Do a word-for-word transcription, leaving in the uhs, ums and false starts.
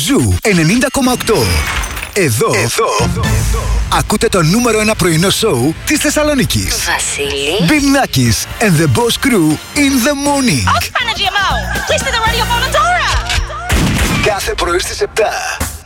Ζου ενενήντα κόμμα οκτώ. Εδώ, εδώ, ακούτε το νούμερο ένα πρωινό σοου της Θεσσαλονίκης. Βασίλη. Bill Nackis and the Boss Crew in the morning. Off, Panagiomo! Please to the radio phone, Dora! Κάθε πρωί στις επτά.